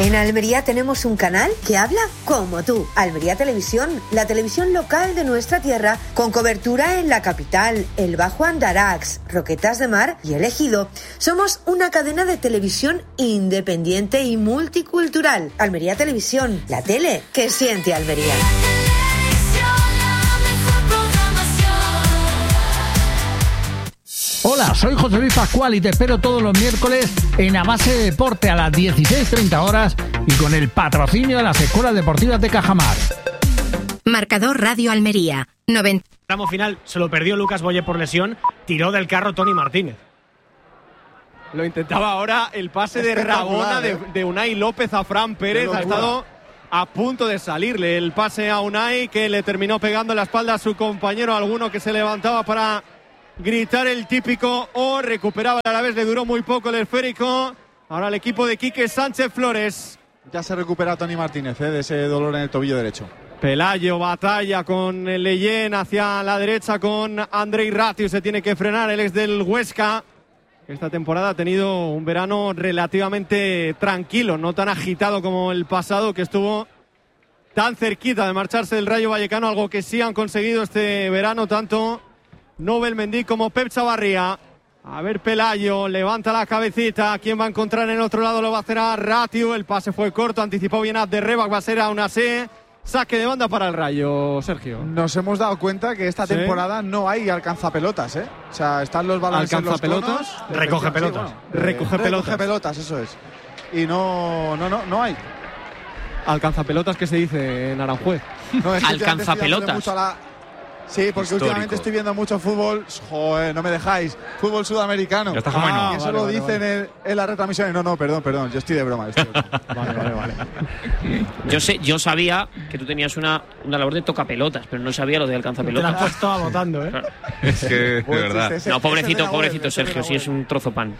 En Almería tenemos un canal que habla como tú. Almería Televisión, la televisión local de nuestra tierra, con cobertura en la capital, el Bajo Andarax, Roquetas de Mar y El Ejido. Somos una cadena de televisión independiente y multicultural. Almería Televisión, la tele que siente Almería. Hola, soy José Luis Pascual y te espero todos los miércoles en A Base de Deporte a las 16:30 horas y con el patrocinio de las Escuelas Deportivas de Cajamar. Marcador Radio Almería, 90. Tramo final se lo perdió Lucas Boye por lesión, tiró del carro Toni Martínez. Lo intentaba ahora el pase de Rabona de Unai López a Fran Pérez. Ha estado a punto de salirle el pase a Unai, que le terminó pegando en la espalda a su compañero, alguno que se levantaba para gritar el típico O. Recuperaba a la vez, le duró muy poco el esférico. Ahora el equipo de Quique Sánchez Flores. Ya se recupera Toni Martínez de ese dolor en el tobillo derecho. Pelayo batalla con el Leyen hacia la derecha con Andrei Ratiu. Se tiene que frenar, él es del Huesca. Esta temporada ha tenido un verano relativamente tranquilo, no tan agitado como el pasado, que estuvo tan cerquita de marcharse del Rayo Vallecano, algo que sí han conseguido este verano tanto Nobel Mendy como Pep Chavarría. A ver, Pelayo levanta la cabecita. ¿Quién va a encontrar en el otro lado? Lo va a hacer a Ratiu. El pase fue corto, anticipó bien Abderrabak, va a ser a Unasé. Saque de banda para el Rayo, Sergio. Nos hemos dado cuenta que esta temporada no hay alcanzapelotas, ¿eh? O sea, están los balones en los conos. Recoge pelotas. Sí, bueno, recoge pelotas, eso es. Y no hay. Alcanzapelotas, ¿qué se dice en Aranjuez? No, es que alcanzapelotas. Sí, porque últimamente estoy viendo mucho fútbol. Joder, no me dejáis. Fútbol sudamericano. Ya está como y eso lo dicen en la retransmisión. No, perdón. Yo estoy de broma. Vale. Yo sabía que tú tenías una labor de tocapelotas, pero no sabía lo de alcanzapelotas. Te la has puesto votando, ¿eh? Claro. Es que, de verdad. No, pobrecito Sergio, sí es un trozo pan.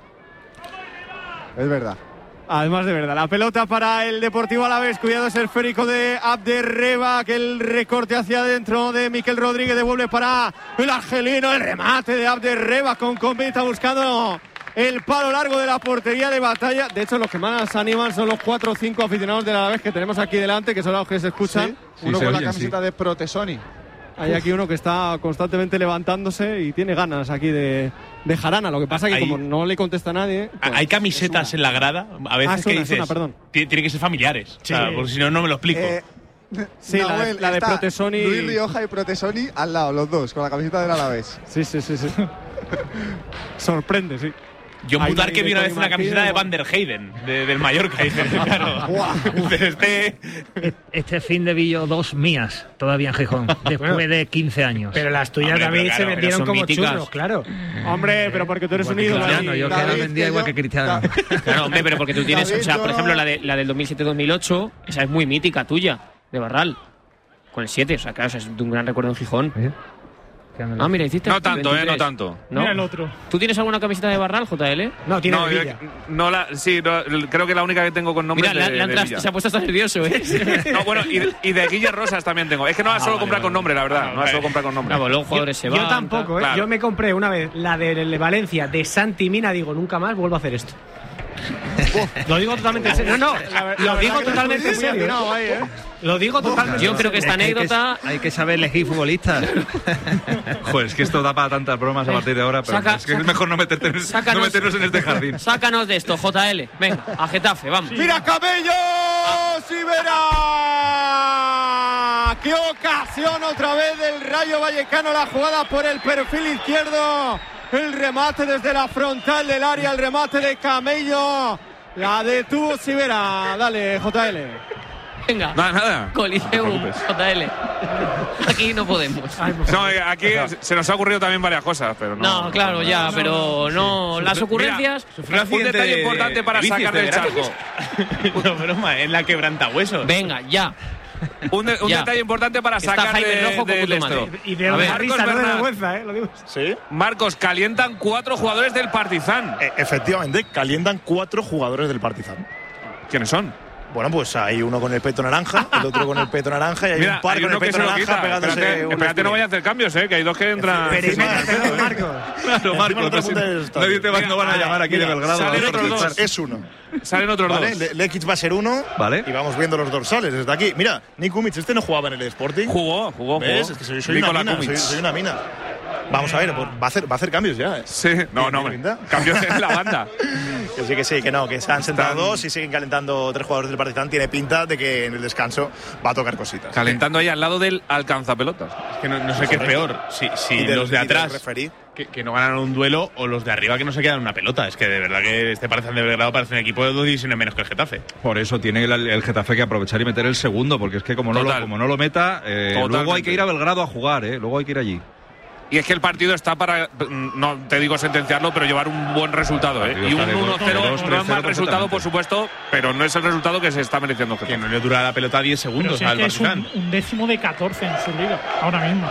Es verdad. Además de verdad, la pelota para el Deportivo Alavés. Cuidado, ese esférico de Abderrabak, que el recorte hacia adentro de Miquel Rodríguez, devuelve para el argelino, el remate de Abderrabak con Convita buscando el palo largo de la portería de Batalla. De hecho, los que más animan son los 4 o 5 aficionados del Alavés que tenemos aquí delante, que son los que se escuchan. Sí, uno con la camiseta de Protesoni. Hay aquí uno que está constantemente levantándose y tiene ganas aquí de jarana. Lo que pasa es que como no le contesta a nadie... Pues hay camisetas en la grada, a veces que dices, tienen que ser familiares. Sí. O sea, porque si no, no me lo explico. Sí, Nahuel, la de Protesoni. Luis Rioja y Protesoni al lado, los dos, con la camiseta del Alavés. Sí. Sorprende, sí. Yo en Butarque vi una vez una camiseta de Van der Heyden, del Mallorca. Y dices, claro. Este fin de vi yo 2 mías todavía en Gijón, después de 15 años. Pero las tuyas, David, se vendieron como churros, claro. Hombre, pero porque tú eres un ídolo. Yo que la vendía igual que Cristiano. Claro, hombre, pero porque tú tienes, o sea, por ejemplo, la del 2007-2008, esa es muy mítica tuya, de Barral, con el 7, o sea, claro, es de un gran recuerdo en Gijón. Ah, mira, hiciste. No tanto, 23. No tanto. ¿No? Mira el otro. ¿Tú tienes alguna camiseta de Barral, JL? No, tiene creo que la única que tengo con nombre de se ha puesto hasta nervioso, ¿eh? No, bueno, y de Guille Rosas también tengo. Es que no la suelo comprar con nombre, la verdad. No la suelo comprar con nombre. Claro, los jugadores se van. Yo tampoco, ¿eh? Claro. Yo me compré una vez la de Valencia, de Santi Mina. Digo, nunca más vuelvo a hacer esto. Lo digo totalmente en serio. No, lo digo totalmente en serio. Lo digo totalmente. Yo creo que esta anécdota hay que saber elegir futbolistas. Joder, es que esto da para tantas bromas a partir de ahora, pero es que es mejor no meternos en este jardín. Sácanos de esto, JL. Venga, a Getafe, vamos. ¡Mira Cabello! ¡Sivera! ¡Qué ocasión otra vez del Rayo Vallecano! La jugada por el perfil izquierdo. El remate desde la frontal del área, el remate de Camello. La detuvo Sivera. Dale, JL. Venga. Nada. Coliseum, JL. Aquí no podemos. No, aquí se nos ha ocurrido también varias cosas, pero no. No, claro, ya, pero no. Las ocurrencias. Mira, un detalle importante para sacar del charco. No, broma, es la quebrantahuesos. Venga, ya. Un detalle importante para sacar de esto. Y de una risa, no de vergüenza, lo digo. Sí. Marcos, calientan 4 jugadores del Partizan. Efectivamente, calientan 4 jugadores del Partizan. ¿Quiénes son? Bueno, pues hay uno con el peto naranja, el otro con el peto naranja y hay un par con el peto naranja pegándose. Espérate, no vaya a hacer cambios, que hay dos que entran. Claro, Marcos. Nadie te no van a llamar aquí de Belgrado. Salen otros dos. Es uno. Salen otros dos. Lekic va a ser uno. Vale. Y vamos viendo los dorsales desde aquí. Mira, Nikumic, este no jugaba en el Sporting. Jugó. ¿Ves? Es que soy una mina. Vamos a ver, va a hacer cambios ya. Sí, no, cambios en la banda. Que sí, que se han sentado dos y siguen calentando 3 jugadores del Partizan. Tiene pinta de que en el descanso va a tocar cositas. Calentando ahí al lado del alcanzapelotas. Es que no sé qué es peor. Si los de atrás que no ganan un duelo o los de arriba que no se quedan en una pelota. Es que de verdad que este Partizan de Belgrado parece un equipo de 2 divisiones menos que el Getafe. Por eso tiene el Getafe que aprovechar y meter el segundo, porque es que como no lo meta, luego hay que ir a Belgrado a jugar, luego hay que ir allí. Y es que el partido está para, no te digo sentenciarlo, pero llevar un buen resultado. Y un 1-0 no es mal resultado, por supuesto, pero no es el resultado que se está mereciendo. Que no le dura la pelota 10 segundos al Partizan. Es un décimo de 14 en su liga, ahora mismo.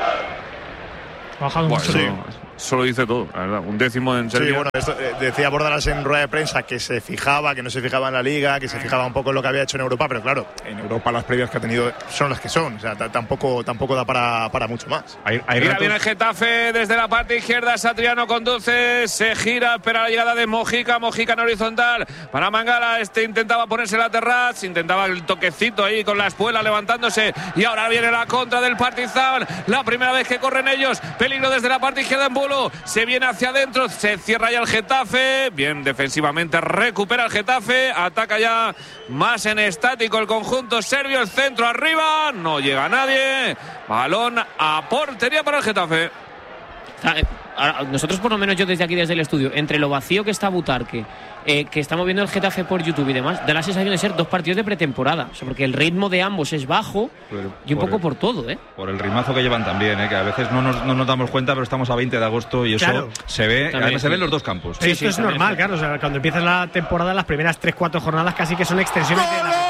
Ha bajado mucho. Solo dice todo, la verdad. Un décimo en Serbia. Sí, bueno, esto, decía Bordalas en rueda de prensa que se fijaba, que no se fijaba en la Liga, que se fijaba un poco en lo que había hecho en Europa, pero claro, en Europa las previas que ha tenido son las que son. O sea, tampoco da para mucho más. Mira bien el Getafe desde la parte izquierda. Satriano conduce, se gira, espera la llegada de Mojica en horizontal para Mangala. Intentaba ponerse la terraza, intentaba el toquecito ahí con la espuela levantándose. Y ahora viene la contra del Partizan. La primera vez que corren ellos. Peligro desde la parte izquierda en Bulo. Se viene hacia adentro, se cierra ya el Getafe. Bien, defensivamente recupera el Getafe. Ataca ya más en estático el conjunto serbio. El centro arriba, no llega nadie. Balón a portería para el Getafe. Nosotros, por lo menos yo desde aquí, desde el estudio, entre lo vacío que está Butarque, que estamos viendo el Getafe por YouTube y demás, da la sensación de ser 2 partidos de pretemporada. O sea, porque el ritmo de ambos es bajo y un poco por todo. Por el ritmazo que llevan también, que a veces no nos damos cuenta, pero estamos a 20 de agosto y eso se ve, además se ve en los 2 campos. Sí, esto es normal, claro. O sea, cuando empieza la temporada, las primeras 3-4 jornadas casi que son extensiones de la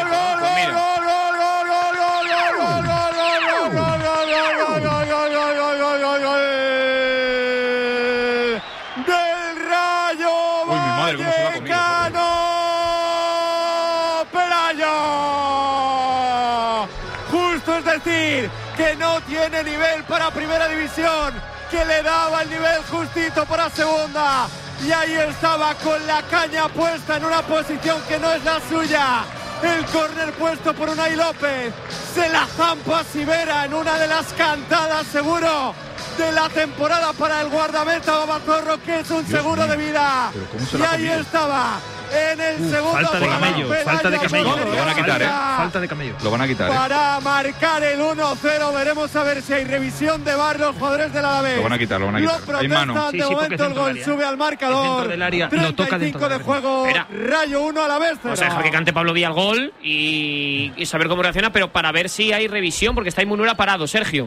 que no tiene nivel para primera división, que le daba el nivel justito para segunda, y ahí estaba con la caña puesta en una posición que no es la suya. El córner puesto por Unai López, se la zampa Sivera en una de las cantadas seguro de la temporada para el guardameta Babazorro, que es un seguro de vida. Y ahí estaba en el segundo. Falta de camello. Lo van a quitar, Falta de camello. Lo van a quitar. Para marcar el 1-0. Veremos a ver si hay revisión de VAR los jugadores del Alavés. Lo van a quitar. Lo protestan, de momento el gol sube al marcador. Del área, 35 de juego. Rayo 1 Alavés 0. O sea, dejar que cante Pablo Villa el gol y saber cómo reacciona, pero para ver si hay revisión, porque está Munera parado, Sergio.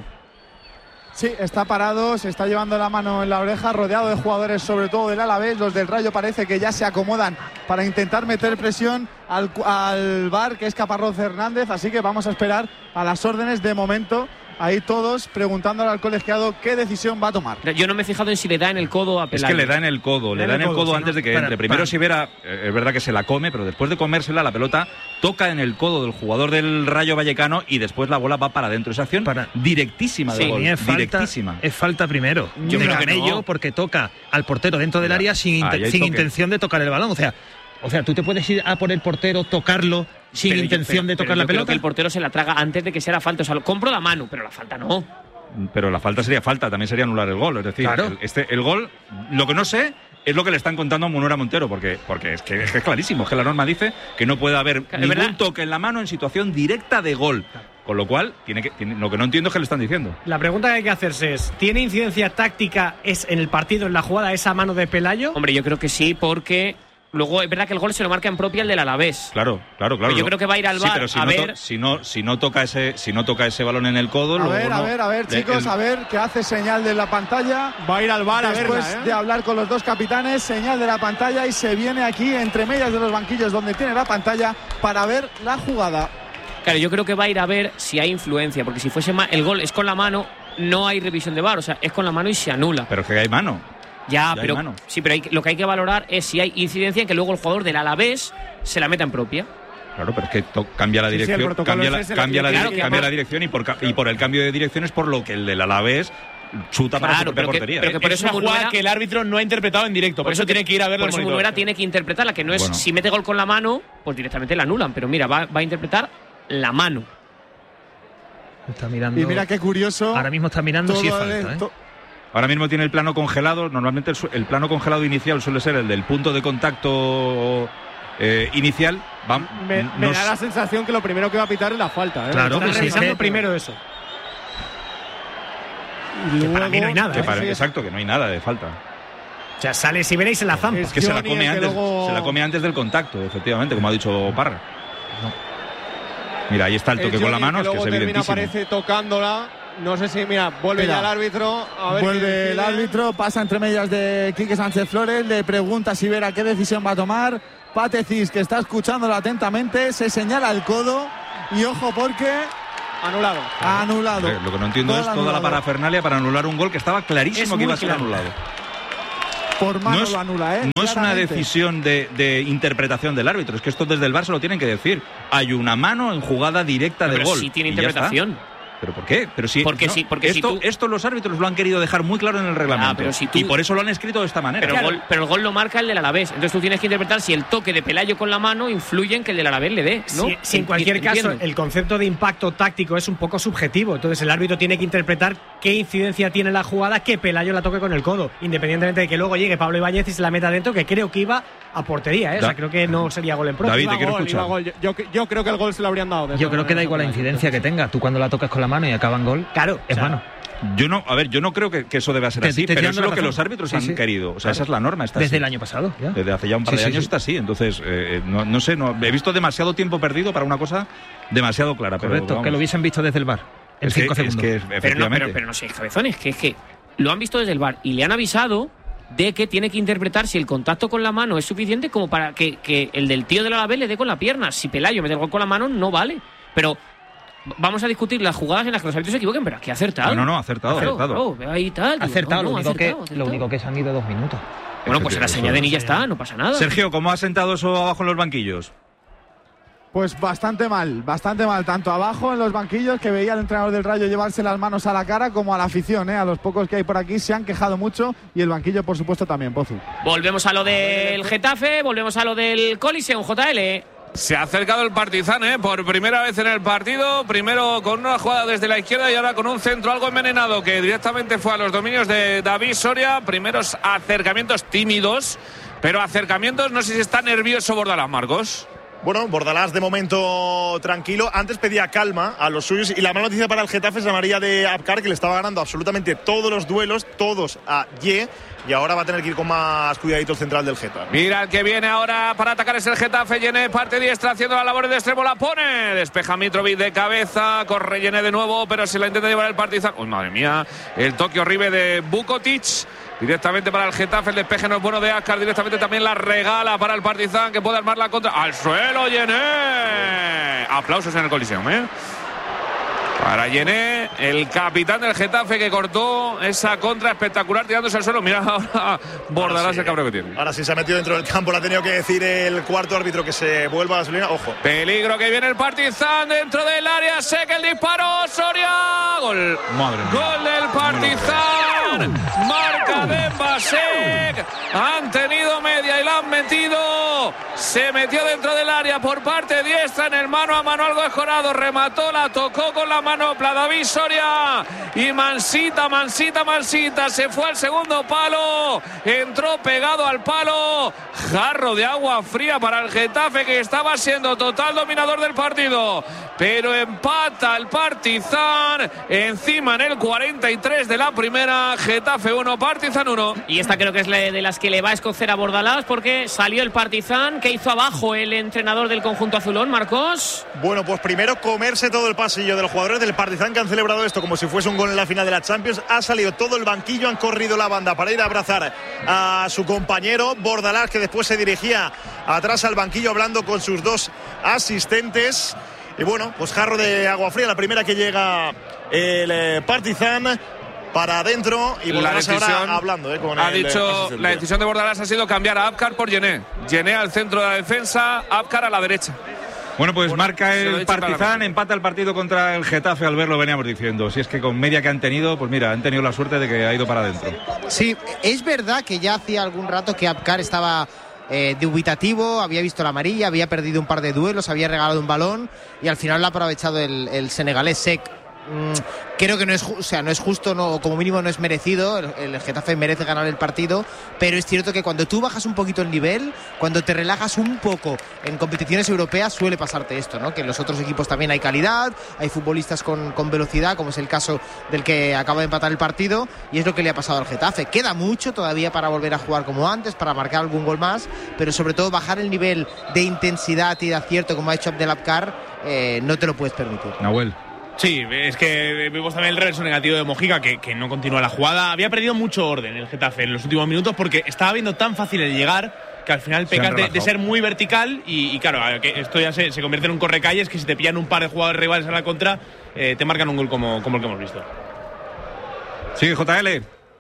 Sí, está parado, se está llevando la mano en la oreja, rodeado de jugadores, sobre todo del Alavés. Los del Rayo parece que ya se acomodan para intentar meter presión al VAR, que es Caparrós Hernández. Así que vamos a esperar a las órdenes de momento. Ahí todos preguntándole al colegiado qué decisión va a tomar. Yo no me he fijado en si le da en el codo a Pelayo. Es que le da en el codo, antes de que entre. Primero Sivera, es verdad que se la come, pero después de comérsela, la pelota toca en el codo del jugador del Rayo Vallecano y después la bola va para adentro. Esa acción directísima de gol. Directísima. Es falta primero. Yo creo que no, porque toca al portero dentro del área sin intención de tocar el balón. O sea, tú te puedes ir a por el portero, tocarlo sin intención de tocar la pelota. Creo que el portero se la traga antes de que sea la falta. O sea, compro la mano, pero la falta no. Pero la falta sería falta, también sería anular el gol. Es decir, el gol, lo que no sé es lo que le están contando a Munera Montero, porque es que es clarísimo, es que la norma dice que no puede haber ningún toque en la mano en situación directa de gol. Con lo cual, lo que no entiendo es que le están diciendo. La pregunta que hay que hacerse es, ¿tiene incidencia táctica en el partido, en la jugada, esa mano de Pelayo? Hombre, yo creo que sí, porque luego es verdad que el gol se lo marca en propia el del Alavés. Claro. Pero yo creo que va a ir al VAR. Pero si no toca ese balón en el codo. A ver, chicos, a ver, que hace señal de la pantalla. Va a ir al VAR después de hablar con los 2 capitanes, señal de la pantalla, y se viene aquí entre medias de los banquillos donde tiene la pantalla para ver la jugada. Claro, yo creo que va a ir a ver si hay influencia, porque si fuese el gol es con la mano, no hay revisión de VAR, o sea, es con la mano y se anula. Pero que hay mano. Ya pero lo que hay que valorar es si hay incidencia en que luego el jugador del Alavés se la meta en propia. Claro, pero es que cambia la dirección, cambia la dirección y por el cambio de dirección es por lo que el del Alavés chuta para su propia portería. Pero que por eso es una jugada que el árbitro no ha interpretado en directo, por eso tiene que ir a verlo. Por eso Munuera tiene que interpretarla, que no es si mete gol con la mano, pues directamente la anulan, pero mira, va a interpretar la mano. Está mirando. Y mira qué curioso. Ahora mismo está mirando si es falta, Ahora mismo tiene el plano congelado. Normalmente el plano congelado inicial suele ser el del punto de contacto inicial. Me da la sensación que lo primero que va a pitar es la falta. Claro, está revisando primero eso. Que para mí no hay nada. Exacto, que no hay nada de falta. O sea, sale si veréis en la zampa. Es que se la come antes del contacto, efectivamente, como ha dicho Parra. No. Mira, ahí está el toque con la mano, es que es evidentísimo. Aparece tocándola. No sé si, vuelve ya el árbitro. Vuelve el árbitro, pasa entre medias de Quique Sánchez Flores, le pregunta si verá qué decisión va a tomar. Pate Cis, que está escuchándolo atentamente, se señala el codo y ojo porque… Anulado. Lo que no entiendo es toda la parafernalia para anular un gol que estaba clarísimo que iba a ser anulado. Por mano lo anula, No es una decisión de interpretación del árbitro, es que esto desde el VAR se lo tienen que decir. Hay una mano en jugada directa de gol. Sí tiene interpretación. ¿Pero por qué? Pero esto los árbitros lo han querido dejar muy claro en el reglamento. Y por eso lo han escrito de esta manera. Pero el gol lo marca el del Alavés. Entonces tú tienes que interpretar si el toque de Pelayo con la mano influye en que el del Alavés le dé, ¿no? Si en cualquier caso el concepto de impacto táctico es un poco subjetivo. Entonces el árbitro tiene que interpretar qué incidencia tiene la jugada que Pelayo la toque con el codo. Independientemente de que luego llegue Pablo Ibáñez y se la meta dentro, que creo que iba a portería, O sea, creo que no sería gol en pro. David, te quiero escuchar. Yo creo que el gol se lo habrían dado. Yo creo que da igual la incidencia que tenga. Tú cuando la tocas con la mano y acaba en gol, claro, es mano. Yo no creo que eso deba ser así, pero es lo que los árbitros han querido. O sea, esa es la norma. Está desde así. El año pasado. Ya. Desde hace ya un par de años está así. Entonces, no sé, he visto demasiado tiempo perdido para una cosa demasiado clara. Correcto, pero, que lo hubiesen visto desde el VAR en 5 segundos. Pero no sé, cabezones, que es que lo han visto desde el VAR y le han avisado de que tiene que interpretar si el contacto con la mano es suficiente como para que el del tío de la Alavés le dé con la pierna. Si Pelayo mete el gol con la mano, no vale. Pero vamos a discutir las jugadas en las que los árbitros se equivoquen, pero aquí ha acertado. No, acertado. Ahí tal. Acertado, lo único que se han ido 2 minutos. Bueno, pues la señalen y ya está, no pasa nada. Sergio, ¿cómo ha sentado eso abajo en los banquillos? Pues bastante mal, tanto abajo en los banquillos, que veía al entrenador del Rayo llevarse las manos a la cara, como a la afición, A los pocos que hay por aquí se han quejado mucho, y el banquillo por supuesto también, Pozu. Volvemos a lo del Getafe, volvemos a lo del Coliseum, JL. Se ha acercado el Partizan, por primera vez en el partido, primero con una jugada desde la izquierda y ahora con un centro algo envenenado que directamente fue a los dominios de David Soria. Primeros acercamientos tímidos, pero acercamientos, no sé si está nervioso Bordalás, Marcos. Bueno, Bordalás de momento tranquilo. Antes pedía calma a los suyos y la mala noticia para el Getafe es la amarilla de Abkar, que le estaba ganando absolutamente todos los duelos, todos a Ye, y ahora va a tener que ir con más cuidadito el central del Getafe. Mira el que viene ahora para atacar es el Getafe. Yené parte diestra haciendo la labor de extremo, la pone, despeja Mitrovic de cabeza, corre Yené de nuevo, pero se la intenta llevar el Partizan. Uy, madre mía, el toque horrible de Vukotic. Directamente para el Getafe, el despeje no es bueno de Abkar, directamente también la regala para el Partizan, que puede armar la contra. ¡Al suelo, Yené! Aplausos en el Coliseum, para Yené, el capitán del Getafe, que cortó esa contra espectacular tirándose al suelo. Mira ahora Bordalás el cabreo que tiene. Ahora sí se ha metido dentro del campo, lo ha tenido que decir el cuarto árbitro, que se vuelva a gasolina. Ojo. Peligro, que viene el Partizan dentro del área, seca el disparo, Soria. Gol. Madre mía. Gol del Partizan. Marca Dembasek. Han tenido media y la han metido. Se metió dentro del área por parte diestra en el mano a mano algo escorado. Remató, la tocó con la mano David Soria y Mansita se fue al segundo palo, entró pegado al palo. Jarro de agua fría para el Getafe, que estaba siendo total dominador del partido, pero empata el Partizan encima en el 43 de la primera. Getafe 1, Partizan 1. Y esta creo que es de las que le va a escocer a Bordalás, porque salió el Partizan. ¿Qué hizo abajo el entrenador del conjunto azulón, Marcos? Bueno, pues primero comerse todo el pasillo de los jugadores del Partizan, que han celebrado esto como si fuese un gol en la final de la Champions. Ha salido todo el banquillo, han corrido la banda para ir a abrazar a su compañero Bordalás, que después se dirigía atrás al banquillo hablando con sus dos asistentes. Y bueno, pues jarro de agua fría, la primera que llega el Partizan para adentro, y Bordalás ahora hablando con ha dicho, la decisión de Bordalás ha sido cambiar a Abkar por Yené. Yené al centro de la defensa, Abkar a la derecha. Bueno, pues marca el Partizan, empata el partido contra el Getafe. Al verlo veníamos diciendo, si es que con media que han tenido, pues mira, han tenido la suerte de que ha ido para adentro. Sí, es verdad que ya hacía algún rato que Abkar estaba dubitativo, había visto la amarilla, había perdido un par de duelos, había regalado un balón y al final lo ha aprovechado el senegalés Sek. Creo que no es justo, no, como mínimo no es merecido. El Getafe merece ganar el partido, pero es cierto que cuando tú bajas un poquito el nivel, cuando te relajas un poco en competiciones europeas, suele pasarte esto, ¿no? Que en los otros equipos también hay calidad, hay futbolistas con velocidad, como es el caso del que acaba de empatar el partido, y es lo que le ha pasado al Getafe. Queda mucho todavía para volver a jugar como antes, para marcar algún gol más, pero sobre todo bajar el nivel de intensidad y de acierto como ha hecho Abdelabkar, no te lo puedes permitir. Nahuel. Sí, es que vimos también el reverso negativo de Mojica, que no continúa la jugada. Había perdido mucho orden el Getafe en los últimos minutos porque estaba viendo tan fácil el llegar que al final pecas de ser muy vertical y claro, que esto ya se convierte en un correcalles, que si te pillan un par de jugadores rivales a la contra, te marcan un gol como el que hemos visto. Sí, JL.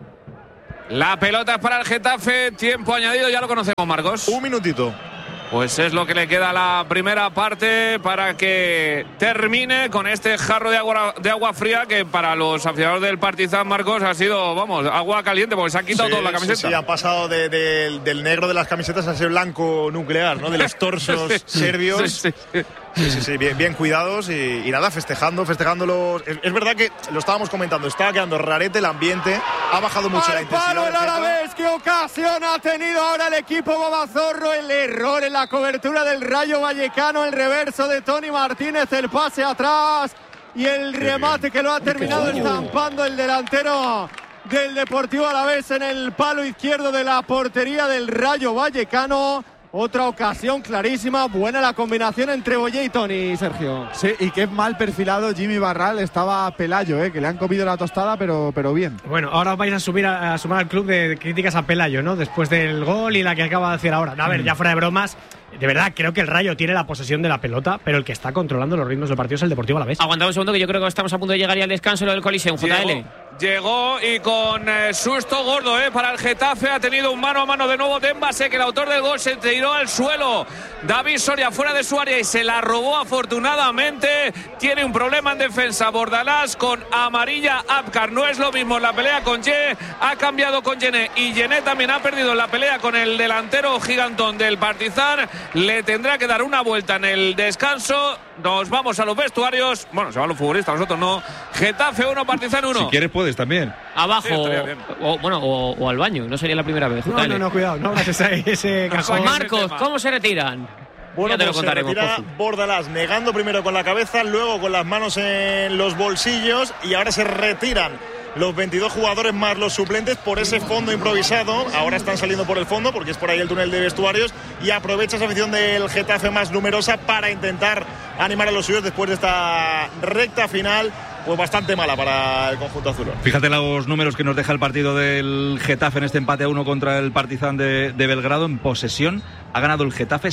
La pelota es para el Getafe, tiempo añadido, ya lo conocemos, Marcos. Un minutito. Pues es lo que le queda a la primera parte para que termine con este jarro de agua fría que para los aficionados del Partizan, Marcos, ha sido, vamos, agua caliente porque se han quitado toda la camiseta. Sí, ha pasado del negro de las camisetas a ese blanco nuclear, ¿no? De los torsos serbios. Sí, bien cuidados y nada, festejándolos. Es verdad que lo estábamos comentando, estaba quedando rarete el ambiente, ha bajado mucho la intensidad. ¡Al palo el Alavés! ¡Qué ocasión ha tenido ahora el equipo Babazorro! El error en la cobertura del Rayo Vallecano, el reverso de Tony Martínez, el pase atrás y el remate que lo ha terminado estampando el delantero del Deportivo Alavés en el palo izquierdo de la portería del Rayo Vallecano. Otra ocasión clarísima, buena la combinación entre Boye y Tony, Sergio. Sí, y qué mal perfilado Jimmy Barral estaba Pelayo, que le han comido la tostada, pero bien. Bueno, ahora vais a sumar al club de críticas a Pelayo, ¿no? Después del gol y la que acaba de hacer ahora. A ver, ya fuera de bromas, de verdad creo que el Rayo tiene la posesión de la pelota, pero el que está controlando los ritmos del partido es el Deportivo Alavés. Aguantamos un segundo, que yo creo que estamos a punto de llegar ya al descanso del Coliseum, JL. Llegó y con susto gordo para el Getafe. Ha tenido un mano a mano de nuevo Dembase, que el autor del gol se tiró al suelo. David Soria fuera de su área y se la robó afortunadamente. Tiene un problema en defensa Bordalás con amarilla Abkar. No es lo mismo la pelea con Ye. Ha cambiado con Yené y Yené también ha perdido la pelea con el delantero gigantón del Partizan. Le tendrá que dar una vuelta en el descanso. Nos vamos a los vestuarios. Bueno, se van los futbolistas, nosotros no. Getafe 1, Partizan 1. Si quieres puedes también. Abajo, o al baño, no sería la primera vez. No, cuidado, no hagas ese cajón. Marcos, ¿cómo se retiran? Bueno, pues se retira Bordalás, negando primero con la cabeza, luego con las manos en los bolsillos y ahora se retiran los 22 jugadores más los suplentes por ese fondo improvisado. Ahora están saliendo por el fondo porque es por ahí el túnel de vestuarios y aprovecha esa afición del Getafe más numerosa para intentar animar a los suyos después de esta recta final, pues bastante mala para el conjunto azul. Fíjate los números que nos deja el partido del Getafe en este empate a 1 contra el Partizan de Belgrado. En posesión ha ganado el Getafe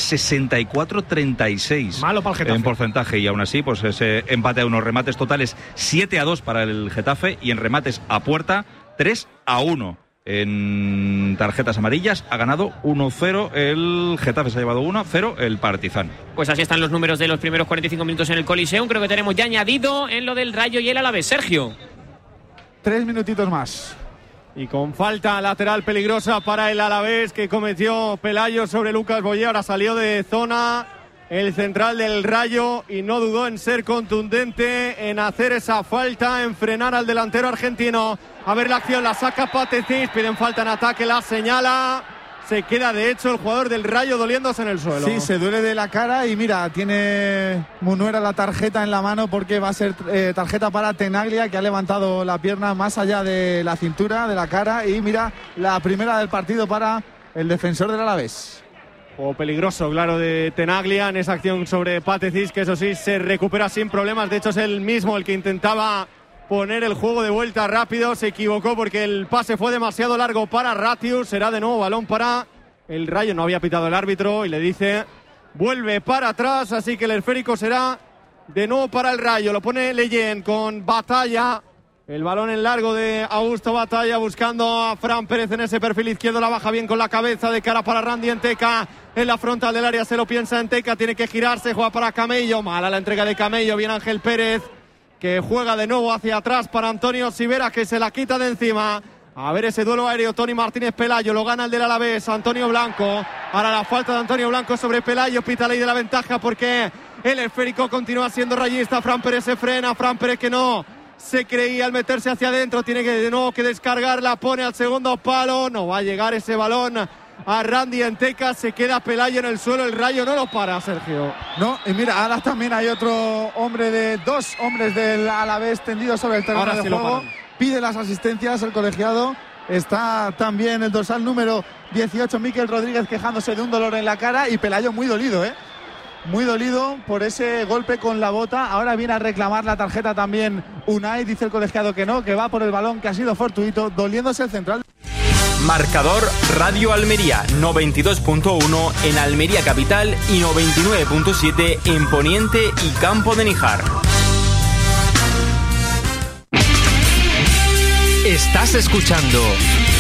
64-36. Malo para el Getafe. En porcentaje, y aún así, pues ese empate a 1. Remates totales 7-2 para el Getafe y en remates a puerta 3-1. En tarjetas amarillas ha ganado 1-0 el Getafe, se ha llevado 1-0 el Partizan. Pues así están los números de los primeros 45 minutos en el Coliseum. Creo que tenemos ya añadido en lo del Rayo y el Alavés. Sergio. 3 minutitos más. Y con falta lateral peligrosa para el Alavés que cometió Pelayo sobre Lucas Boye. Ahora salió de zona el central del Rayo y no dudó en ser contundente, en hacer esa falta, en frenar al delantero argentino. A ver la acción, la saca Patecic, piden falta en ataque, la señala. Se queda de hecho el jugador del Rayo doliéndose en el suelo. Sí, se duele de la cara y mira, tiene Munuera la tarjeta en la mano porque va a ser tarjeta para Tenaglia, que ha levantado la pierna más allá de la cintura, de la cara, y mira, la primera del partido para el defensor del Alavés. O peligroso, claro, de Tenaglia en esa acción sobre Patecic, que eso sí, se recupera sin problemas. De hecho es el mismo el que intentaba poner el juego de vuelta rápido, se equivocó porque el pase fue demasiado largo para Ratius. Será de nuevo balón para el Rayo, no había pitado el árbitro y le dice vuelve para atrás, así que el esférico será de nuevo para el Rayo. Lo pone Leyen con Batalla, El balón en largo de Augusto Batalla buscando a Fran Pérez en ese perfil izquierdo. La baja bien con la cabeza de cara para Randy Enteca. En la frontal del área se lo piensa Enteca. Tiene que girarse, juega para Camello. Mala la entrega de Camello. Bien Ángel Pérez, que juega de nuevo hacia atrás para Antonio Sivera, que se la quita de encima. A ver ese duelo aéreo. Tony Martínez Pelayo. Lo gana el del Alavés, Antonio Blanco. Ahora la falta de Antonio Blanco sobre Pelayo. Pita ley de la ventaja porque el esférico continúa siendo rayista. Fran Pérez se frena. Fran Pérez que no se creía al meterse hacia adentro, tiene que de nuevo que descargarla, pone al segundo palo, no va a llegar ese balón a Randy Enteca, se queda Pelayo en el suelo, el Rayo no lo para, Sergio. No, y mira, ahora también hay dos hombres del Alavés tendidos sobre el terreno de juego, pide las asistencias el colegiado, está también el dorsal número 18, Miquel Rodríguez, quejándose de un dolor en la cara, y Pelayo muy dolido, muy dolido por ese golpe con la bota. Ahora viene a reclamar la tarjeta también Unai, dice el colegiado que no, que va por el balón, que ha sido fortuito, doliéndose el central. Marcador Radio Almería 92.1 en Almería Capital y 99.7 en Poniente y Campo de Níjar. Estás escuchando